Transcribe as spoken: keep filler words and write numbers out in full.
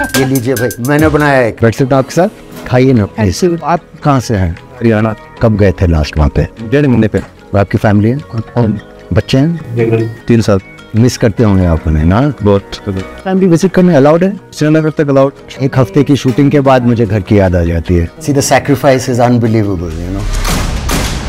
ये लीजिए भाई, मैंने बनाया है। बैठ सकता आपके साथ, खाइए ना प्लीज। आप कहाँ से हैं? हरियाणा। कब गए थे लास्ट वहाँ पे? डेढ़ महीने पे। आपकी फैमिली है, बच्चे हैं? तीन साल। मिस करते होंगे आप उन्हें ना? बहुत। फैमिली विजिट करने अलाउड है? श्रीनगर तक अलाउड। एक हफ्ते की शूटिंग के बाद मुझे घर की याद आ जाती है। See the sacrifice is unbelievable, you know.